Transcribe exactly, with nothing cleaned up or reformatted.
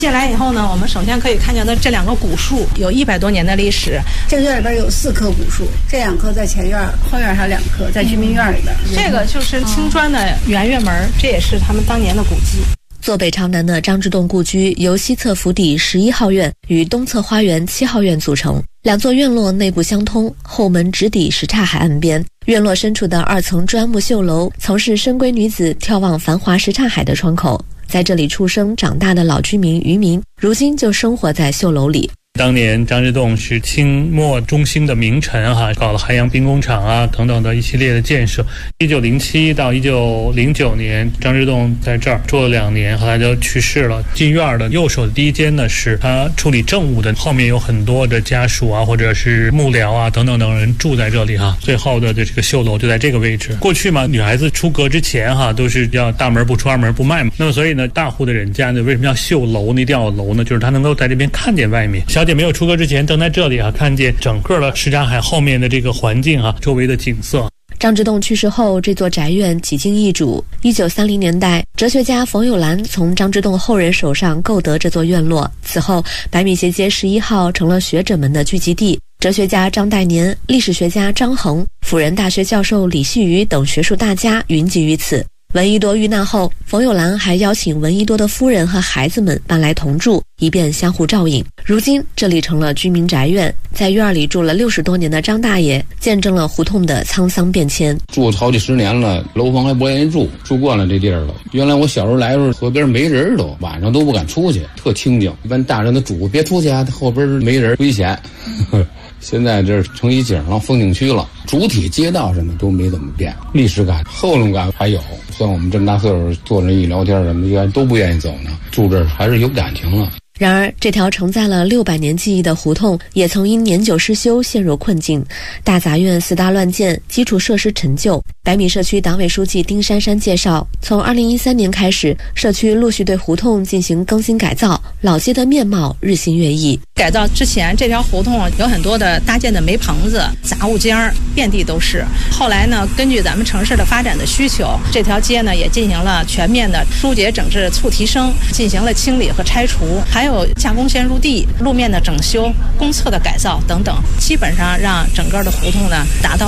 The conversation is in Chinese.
进来以后呢，我们首先可以看见的这两个古树有一百多年的历史。 这个院里边有四棵古树，这两棵在前院，后院还有两棵在居民院里边。 嗯、这个就是青砖的圆月门，这也是他们当年的古迹。 坐北朝南的张之洞故居由西侧府邸十一号院与东侧花园七号院组成，两座院落内部相通，后门直抵什刹海岸边。院落深处的二层砖木绣楼，曾是深闺女子眺望繁华什刹海的窗口。在这里出生长大的老居民渔民，如今就生活在绣楼里。 当年张之洞是清末中兴的名臣哈，搞了海洋兵工厂啊等等的一系列的建设。一九零七到一九零九年，张之洞在这儿住了两年，后来就去世了。进院的右手的第一间呢，是他处理政务的，后面有很多的家属啊，或者是幕僚啊等等等人住在这里哈。最后的这个绣楼就在这个位置。过去嘛，女孩子出阁之前哈，都是要大门不出二门不迈嘛。那么所以呢，大户的人家呢，为什么要绣楼呢？一定要有楼呢？就是他能够在这边看见外面。小姐没有出阁之前，正在这里啊，看见整个的什刹海后面的这个环境啊，周围的景色。 张之洞去世后，这座宅院几经易主。一九三零年代，哲学家冯友兰从张之洞后人手上购得这座院落。此后，百米斜街十一号成了学者们的聚集地。哲学家张岱年、历史学家张衡、辅仁大学教授李希瑜等学术大家云集于此。闻一多遇难后，冯友兰还邀请闻一多的夫人和孩子们搬来同住，以便相互照应。如今这里成了居民宅院，在院里住了六十多年的张大爷，见证了胡同的沧桑变迁。 住好几十年了，楼房还不愿意住，住惯了这地儿了。原来我小时候来的时候，河边没人都，晚上都不敢出去，特清静。一般大人都嘱别出去啊，后边没人危险。现在这成一景了，风景区了，主体街道什么都没怎么变，历史感、后龙感还有。像我们这么大岁数坐着一聊天什么，应该都不愿意走呢，住这儿还是有感情了。 然而，这条承载了六百年记忆的胡同，也曾因年久失修陷入困境。大杂院四大乱建，基础设施陈旧。百米社区党委书记丁珊珊介绍，从二零一三年开始，社区陆续对胡同进行更新改造，老街的面貌日新月异。 改造之前，这条胡同有很多的搭建的煤棚子、杂物间，遍地都是。后来呢，根据咱们城市的发展的需求，这条街呢也进行了全面的疏解整治、促提升，进行了清理和拆除，还有架工线入地、路面的整修、公厕的改造等等，基本上让整个的胡同呢达到